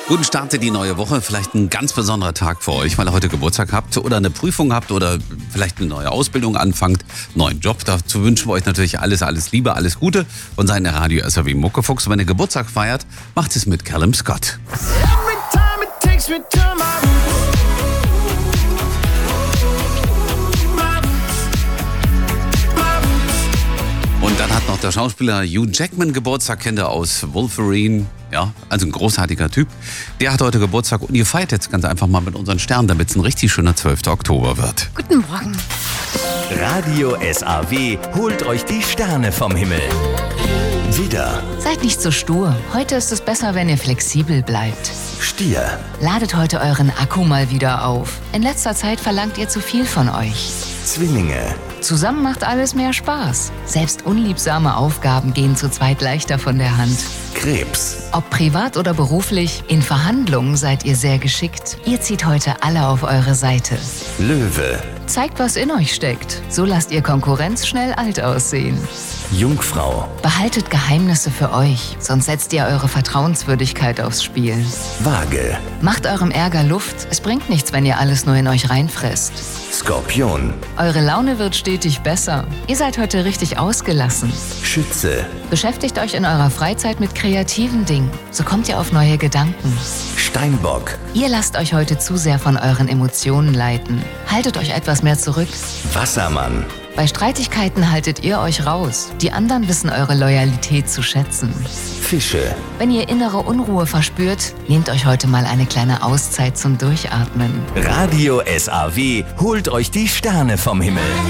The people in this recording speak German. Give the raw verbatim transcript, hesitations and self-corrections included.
Guten Start in die neue Woche. Vielleicht ein ganz besonderer Tag für euch, weil ihr heute Geburtstag habt oder eine Prüfung habt oder vielleicht eine neue Ausbildung anfangt, neuen Job. Dazu wünschen wir euch natürlich alles, alles Liebe, alles Gute von seiner Radio S R W Muckefuchs. Und wenn ihr Geburtstag feiert, macht es mit Callum Scott. Und dann hat noch der Schauspieler Hugh Jackman Geburtstag, kennt ihr aus Wolverine. Ja, also ein großartiger Typ. Der hat heute Geburtstag und ihr feiert jetzt ganz einfach mal mit unseren Sternen, damit es ein richtig schöner zwölfter Oktober wird. Guten Morgen. Radio S R W holt euch die Sterne vom Himmel. Widder, Seid nicht so stur. Heute ist es besser, wenn ihr flexibel bleibt. Stier, Ladet heute euren Akku mal wieder auf. In letzter Zeit verlangt ihr zu viel von euch. Zwillinge, Zusammen macht alles mehr Spaß. Selbst unliebsame Aufgaben gehen zu zweit leichter von der Hand. Krebs, Ob privat oder beruflich, in Verhandlungen seid ihr sehr geschickt. Ihr zieht heute alle auf eure Seite. Löwe, Zeigt, was in euch steckt. So lasst ihr Konkurrenz schnell alt aussehen. Jungfrau, Behaltet Geheimnisse für euch, sonst setzt ihr eure Vertrauenswürdigkeit aufs Spiel. Waage, Macht eurem Ärger Luft. Es bringt nichts, wenn ihr alles nur in euch reinfresst. Skorpion, Eure Laune wird stetig besser. Ihr seid heute richtig ausgelassen. Schütze, Beschäftigt euch in eurer Freizeit mit kreativen Dingen. So kommt ihr auf neue Gedanken. Steinbock, Ihr lasst euch heute zu sehr von euren Emotionen leiten. Haltet euch etwas mehr zurück. Wassermann, Bei Streitigkeiten haltet ihr euch raus. Die anderen wissen eure Loyalität zu schätzen. Fische, Wenn ihr innere Unruhe verspürt, nehmt euch heute mal eine kleine Auszeit zum Durchatmen. Radio S R W holt euch die Sterne vom Himmel.